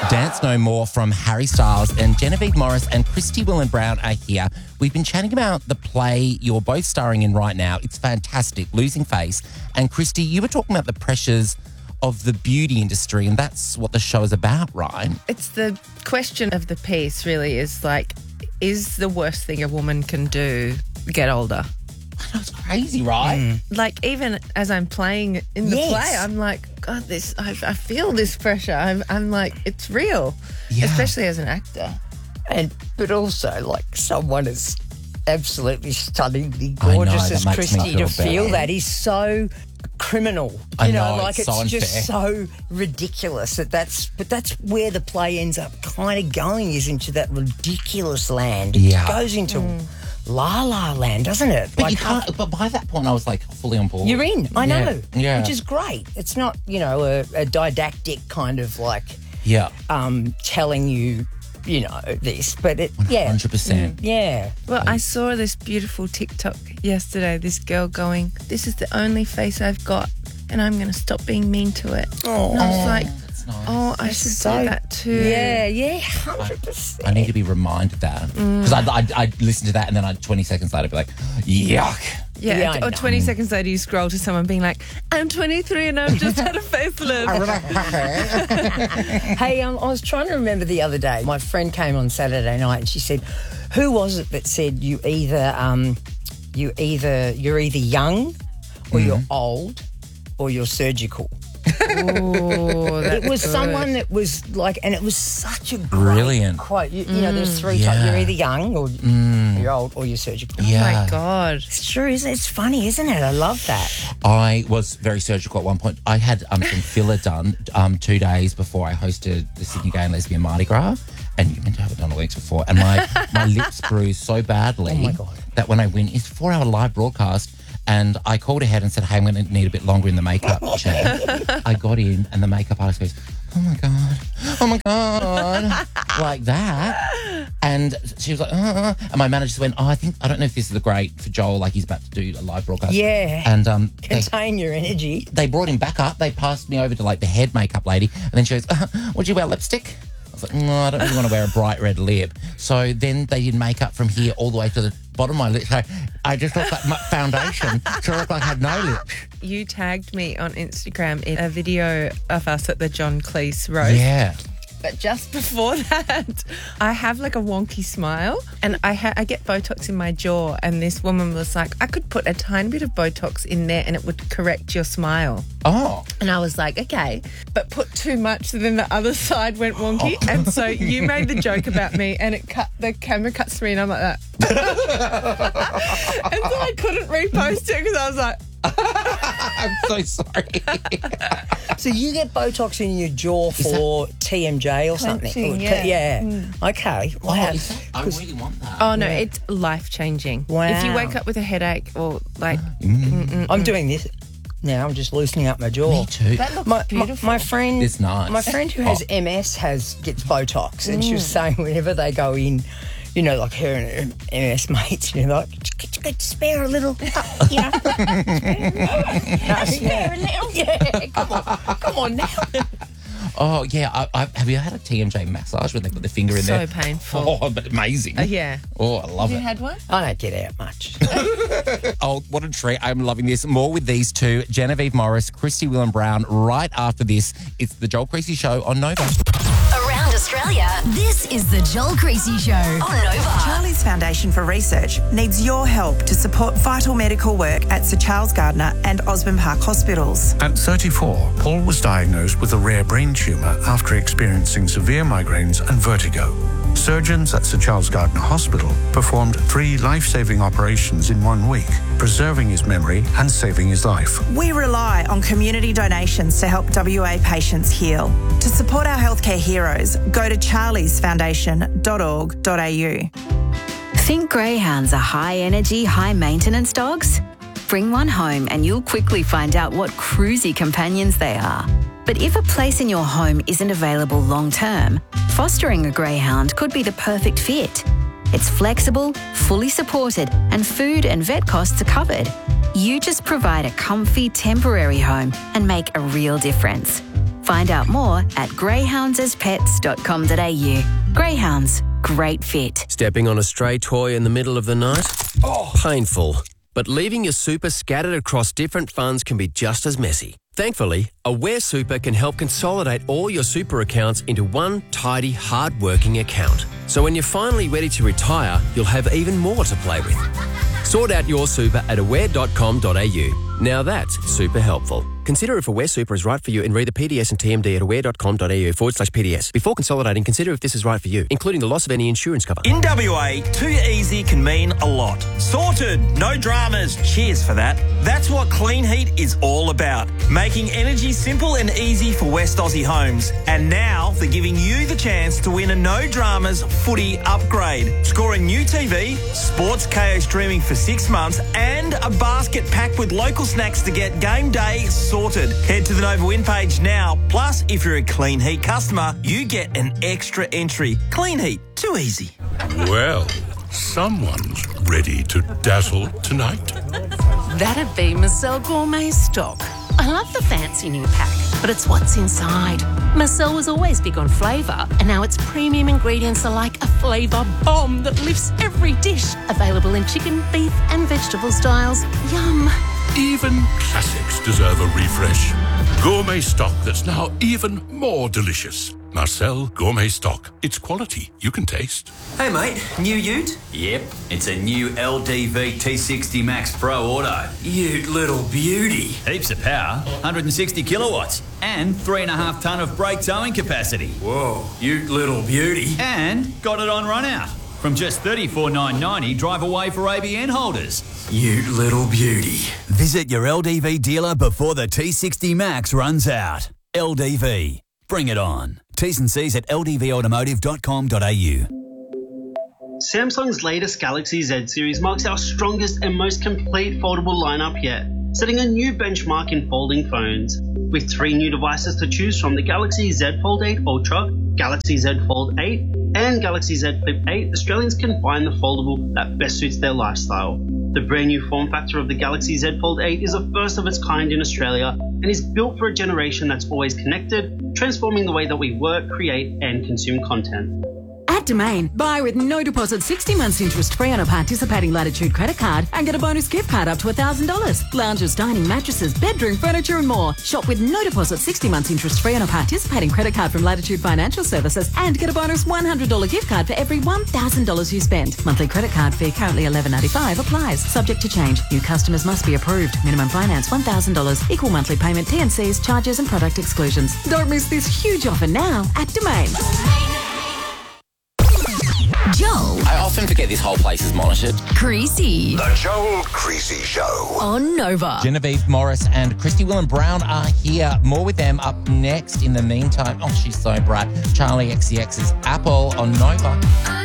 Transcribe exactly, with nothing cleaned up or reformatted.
Dance No More from Harry Styles, and Genevieve Morris and Christy Willen Brown are here. We've been chatting about the play you're both starring in right now. It's fantastic, Losing Face. And Christy, you were talking about the pressures of the beauty industry, and that's what the show is about, right? It's the question of the piece, really, is like, is the worst thing a woman can do get older? That's crazy, right? Mm. Like, even as I'm playing in the Yes. play, I'm like, God, this, I, I feel this pressure. I'm, I'm like, it's real, Yeah. especially as an actor. And but also, like, someone as absolutely stunningly I know, gorgeous that as makes me Christy feel to feel bad. that is so criminal. You I know, know, like it's it's, so just so ridiculous that that's. But that's where the play ends up kind of going, is into that ridiculous land. It Yeah. goes into La La Land, doesn't it? But, you can't, but by that point, I was like fully on board. You're in. I Yeah, know. yeah. Which is great. It's not, you know, a, a didactic kind of like Yeah, um, telling you, you know, this, but it, yeah. one hundred percent. Yeah. Well, I saw this beautiful TikTok yesterday, this girl going, this is the only face I've got and I'm going to stop being mean to it. Oh. And I was like, That's nice. oh, I should So- do that too. Yeah, yeah, one hundred percent. I need to be reminded that. Because I'd, I'd, I'd listen to that and then I'd twenty seconds later be like, yuck. Yeah, Yeah, I or know. twenty seconds later you scroll to someone being like, I'm twenty-three and I've just had a facelift. Hey, um, I was trying to remember the other day. My friend came on Saturday night and she said, "Who was it that said you either um, you either you're either young or you're old or you're surgical?" Oh, that's It was good. someone that was like, and it was such a great Brilliant. quote. You, you know, there's three Yeah. types. You're either young or you're old or you're surgical. Yeah. Oh my God. It's true, isn't it? It's funny, isn't it? I love that. I was very surgical at one point. I had um, some filler done um, two days before I hosted the Sydney Gay and Lesbian Mardi Gras, and you meant to have it done a week before. And my, my lips bruised so badly Oh, my God. that when I went, it's a four-hour live broadcast, and I called ahead and said, hey, I'm going to need a bit longer in the makeup chair. I got in, and the makeup artist goes, oh, my God, oh, my God, like that. And she was like, uh, and my manager went, oh, I think, I don't know if this is great for Joel, like he's about to do a live broadcast. Yeah. And um, they, Contain your energy. they brought him back up. They passed me over to like the head makeup lady, and then she goes, uh, "Would you wear lipstick?" I was like, "No, I don't really want to wear a bright red lip." So then they did makeup from here all the way to the bottom of my lip. So I just looked like my foundation, so I looked like I had no lips. You tagged me on Instagram in a video of us at the John Cleese roast. Yeah. But just before that, I have like a wonky smile and I ha- I get Botox in my jaw, and this woman was like, I could put a tiny bit of Botox in there and it would correct your smile. Oh. And I was like, okay, but put too much, so then the other side went wonky. And so you made the joke about me and it cut, the camera cuts to me and I'm like that. And so I couldn't repost it because I was like, I'm so sorry. So you get Botox in your jaw for T M J or something? Clenching, Or- yeah. yeah. Okay. Oh, Wow. is that- I really want that. oh no, it's life changing. Wow. If you wake up with a headache or like, I'm doing this now. I'm just loosening up my jaw. Me too. that looks My, my, beautiful. my friend, It's nice. my friend who has Oh. M S has gets Botox, and she was saying whenever they go in, you know, like her and her M S mates, you know, like could you could spare a little, uh, you know, spare a little, yeah. Come on, come on now. Oh, yeah. I, I, have you had a T M J massage when they put the finger in So there? painful. Oh, but amazing. Uh, yeah. Oh, I love You it. had one? I don't get out much. Oh, what a treat. I'm loving this. More with these two, Genevieve Morris, Christy Willen Brown, right after this. It's the Joel Creasy Show on Nova. Around Australia, this is the Joel Creasy Show on Nova. Charlie's Foundation for Research needs your help to support vital medical work at Sir Charles Gardner and Osborne Park Hospitals. At thirty-four, Paul was diagnosed with a rare brain tumour after experiencing severe migraines and vertigo. Surgeons at Sir Charles Gardner Hospital performed three life-saving operations in one week, preserving his memory and saving his life. We rely on community donations to help W A patients heal. To support our healthcare heroes, go to charlies foundation dot org dot a u. Think greyhounds are high-energy, high-maintenance dogs? Bring one home and you'll quickly find out what cruisy companions they are. But if a place in your home isn't available long-term, fostering a greyhound could be the perfect fit. It's flexible, fully supported, and food and vet costs are covered. You just provide a comfy, temporary home and make a real difference. Find out more at greyhounds as pets dot com dot a u. Greyhounds, great fit. Stepping on a stray toy in the middle of the night? Oh. Painful. But leaving your super scattered across different funds can be just as messy. Thankfully, Aware Super can help consolidate all your super accounts into one tidy, hard-working account. So when you're finally ready to retire, you'll have even more to play with. Sort out your super at aware dot com dot a u. Now that's super helpful. Consider if Aware Super is right for you and read the P D S and T M D at aware dot com dot a u forward slash P D S. Before consolidating, consider if this is right for you, including the loss of any insurance cover. In W A, too easy can mean a lot. Sorted, no dramas, cheers for that. That's what Clean Heat is all about. Making energy simple and easy for West Aussie homes. And now they're giving you the chance to win a no dramas footy upgrade. Score a new T V, Sports K O streaming for six months, and a basket packed with local snacks to get game day sorted. Head to the Nova Win page now. Plus, if you're a Clean Heat customer, you get an extra entry. Clean Heat, too easy. Well, someone's ready to dazzle tonight. That'd be Marcel Gourmet Stock. I love the fancy new pack, but it's what's inside. Marcel was always big on flavour, and now its premium ingredients are like a flavour bomb that lifts every dish. Available in chicken, beef and vegetable styles. Yum. Even classics deserve a refresh. Gourmet Stock that's now even more delicious. Marcel Gourmet Stock. It's quality you can taste. Hey mate, new ute? Yep, it's a new L D V T sixty Max Pro Auto. Ute little beauty. Heaps of power, one hundred sixty kilowatts, and three and a half tonne of brake towing capacity. Whoa, ute little beauty. And got it on run out. From just thirty-four thousand nine hundred ninety, drive away for A B N holders. You little beauty. Visit your L D V dealer before the T sixty Max runs out. L D V. Bring it on. T's and C's at l d v automotive dot com dot a u. Samsung's latest Galaxy Z series marks our strongest and most complete foldable lineup yet, setting a new benchmark in folding phones. With three new devices to choose from, the Galaxy Z Fold eight Ultra, Galaxy Z Fold eight, and Galaxy Z Flip eight, Australians can find the foldable that best suits their lifestyle. The brand new form factor of the Galaxy Z Fold eight is a first of its kind in Australia and is built for a generation that's always connected, transforming the way that we work, create, and consume content. At Domain, buy with no deposit sixty months interest free on a participating Latitude credit card and get a bonus gift card up to one thousand dollars. Lounges, dining, mattresses, bedroom furniture and more. Shop with no deposit sixty months interest free on a participating credit card from Latitude Financial Services and get a bonus one hundred dollars gift card for every one thousand dollars you spend. Monthly credit card fee currently eleven ninety-five applies. Subject to change. New customers must be approved. Minimum finance one thousand dollars. Equal monthly payment T and C's, charges and product exclusions. Don't miss this huge offer now at Domain. Joel. I often forget this whole place is monitored. Creasy. The Joel Creasy Show. On Nova. Genevieve Morris and Christy Willen Brown are here. More with them up next. In the meantime, oh, she's so bright. Charlie X C X's Apple on Nova.